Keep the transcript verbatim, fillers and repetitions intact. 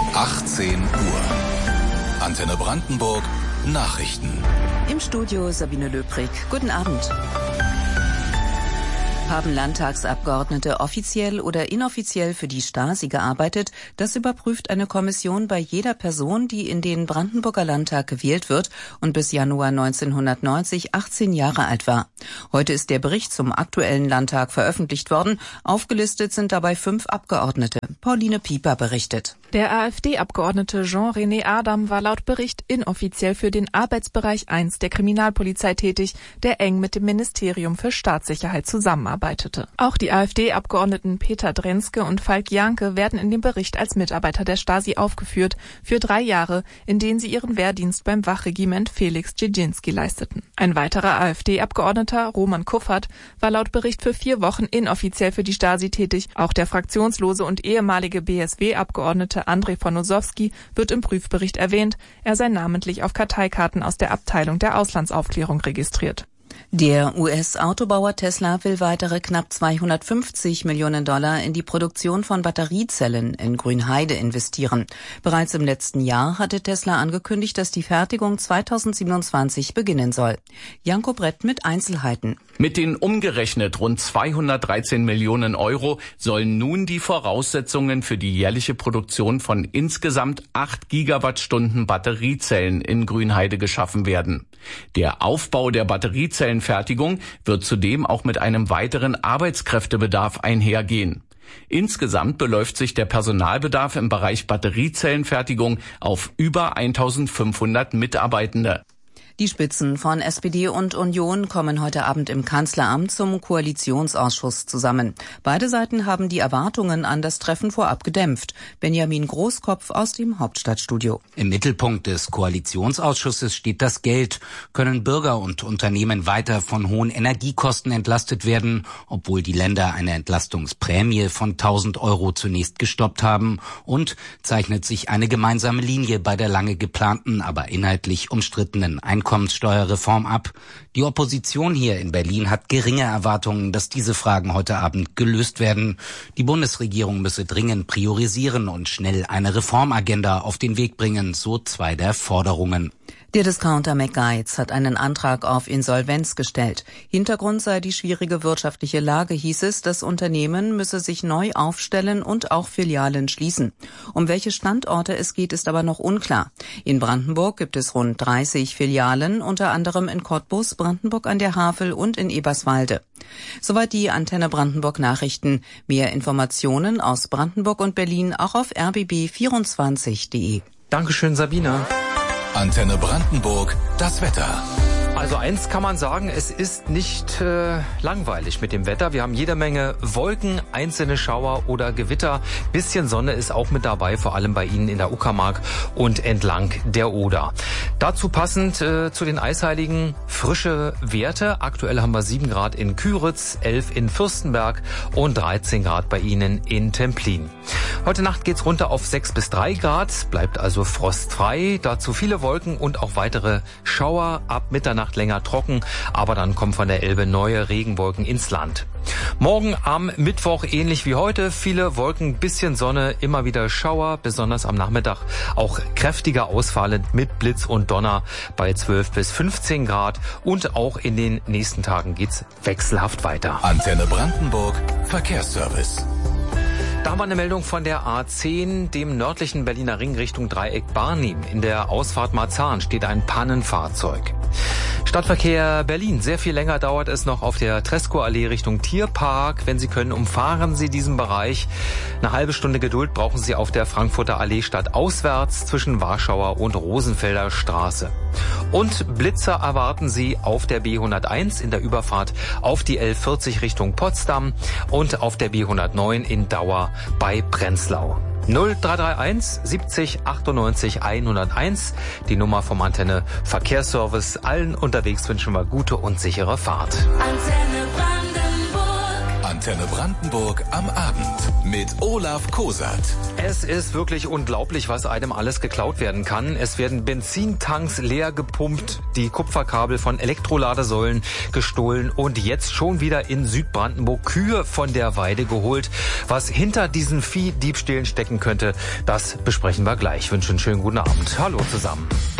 achtzehn Uhr. Antenne Brandenburg, Nachrichten. Im Studio Sabine Löbrig. Guten Abend. Haben Landtagsabgeordnete offiziell oder inoffiziell für die Stasi gearbeitet? Das überprüft eine Kommission bei jeder Person, die in den Brandenburger Landtag gewählt wird und bis Januar neunzehnhundertneunzig achtzehn Jahre alt war. Heute ist der Bericht zum aktuellen Landtag veröffentlicht worden. Aufgelistet sind dabei fünf Abgeordnete. Pauline Pieper berichtet. Der AfD-Abgeordnete Jean-René Adam war laut Bericht inoffiziell für den Arbeitsbereich eins der Kriminalpolizei tätig, der eng mit dem Ministerium für Staatssicherheit zusammenarbeitete. Auch die AfD-Abgeordneten Peter Drenske und Falk Janke werden in dem Bericht als Mitarbeiter der Stasi aufgeführt, für drei Jahre, in denen sie ihren Wehrdienst beim Wachregiment Felix Dzerzhinsky leisteten. Ein weiterer AfD-Abgeordneter, Roman Kuffert, war laut Bericht für vier Wochen inoffiziell für die Stasi tätig. Auch der fraktionslose und ehemalige B S W-Abgeordnete Andrei von Nosowski wird im Prüfbericht erwähnt. Er sei namentlich auf Karteikarten aus der Abteilung der Auslandsaufklärung registriert. Der U S-Autobauer Tesla will weitere knapp zweihundertfünfzig Millionen Dollar in die Produktion von Batteriezellen in Grünheide investieren. Bereits im letzten Jahr hatte Tesla angekündigt, dass die Fertigung zweitausendsiebenundzwanzig beginnen soll. Janko Brett mit Einzelheiten. Mit den umgerechnet rund zweihundertdreizehn Millionen Euro sollen nun die Voraussetzungen für die jährliche Produktion von insgesamt acht Gigawattstunden Batteriezellen in Grünheide geschaffen werden. Der Aufbau der Batteriezellenfertigung wird zudem auch mit einem weiteren Arbeitskräftebedarf einhergehen. Insgesamt beläuft sich der Personalbedarf im Bereich Batteriezellenfertigung auf über eintausendfünfhundert Mitarbeitende. Die Spitzen von S P D und Union kommen heute Abend im Kanzleramt zum Koalitionsausschuss zusammen. Beide Seiten haben die Erwartungen an das Treffen vorab gedämpft. Benjamin Großkopf aus dem Hauptstadtstudio. Im Mittelpunkt des Koalitionsausschusses steht das Geld. Können Bürger und Unternehmen weiter von hohen Energiekosten entlastet werden, obwohl die Länder eine Entlastungsprämie von tausend Euro zunächst gestoppt haben? Und zeichnet sich eine gemeinsame Linie bei der lange geplanten, aber inhaltlich umstrittenen Einkommenssteuerreform ab? Die Opposition hier in Berlin hat geringe Erwartungen, dass diese Fragen heute Abend gelöst werden. Die Bundesregierung müsse dringend priorisieren und schnell eine Reformagenda auf den Weg bringen, so zwei der Forderungen. Der Discounter McGuides hat einen Antrag auf Insolvenz gestellt. Hintergrund sei die schwierige wirtschaftliche Lage, hieß es. Das Unternehmen müsse sich neu aufstellen und auch Filialen schließen. Um welche Standorte es geht, ist aber noch unklar. In Brandenburg gibt es rund dreißig Filialen, unter anderem in Cottbus, Brandenburg an der Havel und in Eberswalde. Soweit die Antenne Brandenburg Nachrichten. Mehr Informationen aus Brandenburg und Berlin auch auf r b b vierundzwanzig punkt de. Dankeschön, Sabina. Antenne Brandenburg, das Wetter. Also eins kann man sagen, es ist nicht äh, langweilig mit dem Wetter. Wir haben jede Menge Wolken, einzelne Schauer oder Gewitter. Bisschen Sonne ist auch mit dabei, vor allem bei Ihnen in der Uckermark und entlang der Oder. Dazu passend äh, zu den Eisheiligen frische Werte. Aktuell haben wir sieben Grad in Küritz, elf in Fürstenberg und dreizehn Grad bei Ihnen in Templin. Heute Nacht geht's runter auf sechs bis drei Grad, bleibt also frostfrei. Dazu viele Wolken und auch weitere Schauer, ab Mitternacht länger trocken, aber dann kommen von der Elbe neue Regenwolken ins Land. Morgen am Mittwoch ähnlich wie heute, viele Wolken, bisschen Sonne, immer wieder Schauer, besonders am Nachmittag auch kräftiger ausfallend mit Blitz und Donner bei zwölf bis fünfzehn Grad und auch in den nächsten Tagen geht's wechselhaft weiter. Antenne Brandenburg, Verkehrsservice. Da haben wir eine Meldung von der A zehn, dem nördlichen Berliner Ring Richtung Dreieck Barnim. In der Ausfahrt Marzahn steht ein Pannenfahrzeug. Stadtverkehr Berlin. Sehr viel länger dauert es noch auf der Treskoallee Richtung Tierpark. Wenn Sie können, umfahren Sie diesen Bereich. Eine halbe Stunde Geduld brauchen Sie auf der Frankfurter Allee stadtauswärts zwischen Warschauer und Rosenfelder Straße. Und Blitzer erwarten Sie auf der B hunderteins in der Überfahrt auf die L vierzig Richtung Potsdam und auf der B hundertneun in Dauer bei Prenzlau. null drei drei eins siebzig achtundneunzig hunderteins, die Nummer vom Antenne Verkehrsservice. Allen unterwegs wünschen wir gute und sichere Fahrt. Antenne Brandenburg. Antenne Brandenburg am Abend mit Olaf Kosat. Es ist wirklich unglaublich, was einem alles geklaut werden kann. Es werden Benzintanks leer gepumpt, die Kupferkabel von Elektroladesäulen gestohlen und jetzt schon wieder in Südbrandenburg Kühe von der Weide geholt. Was hinter diesen Viehdiebstählen stecken könnte, das besprechen wir gleich. Ich wünsche einen schönen guten Abend. Hallo zusammen.